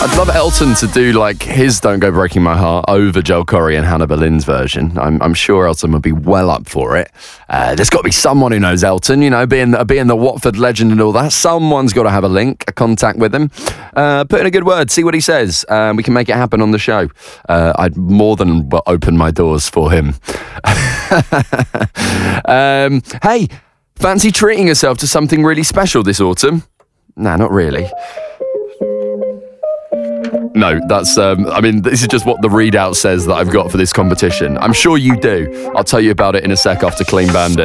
I'd love Elton to do like his "Don't Go Breaking My Heart" over Joel Corry and Hannah Boleyn's version. I'm sure Elton would be well up for it. There's got to be someone who knows Elton, you know, being the Watford legend and all that. Someone's got to have a link, a contact with him. Put in a good word, see what he says. We can make it happen on the show. I'd more than open my doors for him. Hey, fancy treating yourself to something really special this autumn? Nah, not really. No, that's, this is just what the readout says that I've got for this competition. I'm sure you do. I'll tell you about it in a sec after Clean Bandit.